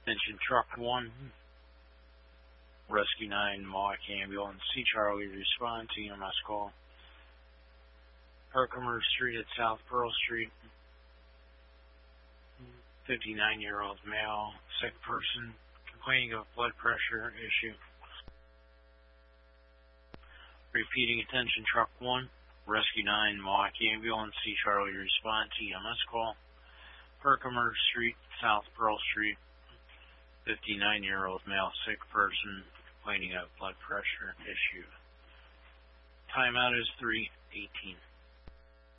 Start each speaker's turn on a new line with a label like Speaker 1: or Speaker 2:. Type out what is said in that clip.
Speaker 1: Attention Truck 1, Rescue 9, Mohawk Ambulance, C. Charlie, respond to EMS call. Herkimer Street at South Pearl Street. 59-year-old male, sick person, complaining of blood pressure issue. Repeating, attention Truck 1, Rescue 9, Mohawk Ambulance, C. Charlie, respond to EMS call. Herkimer Street, South Pearl Street. 59-year-old male, sick person, complaining of blood pressure issue. Timeout is 3:18.